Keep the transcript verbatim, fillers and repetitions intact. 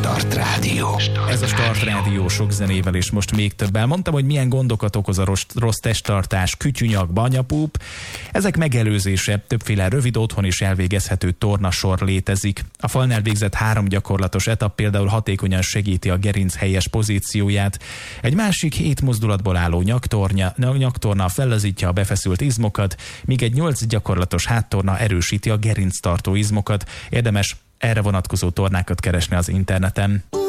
Start Rádió. Ez a Start Rádió sok zenével, és most még többel. Mondtam, hogy milyen gondokat okoz a rossz, rossz testtartás, kütyűnyak, banyapúp. Ezek megelőzése, többféle rövid otthon is elvégezhető tornasor létezik. A falnál végzett három gyakorlatos etap például hatékonyan segíti a gerinc helyes pozícióját. Egy másik hét mozdulatból álló nyaktornya, nyaktorna fellazítja a befeszült izmokat, míg egy nyolc gyakorlatos háttorna erősíti a gerinctartó izmokat. Érdemes erre vonatkozó tornákat keresni az interneten.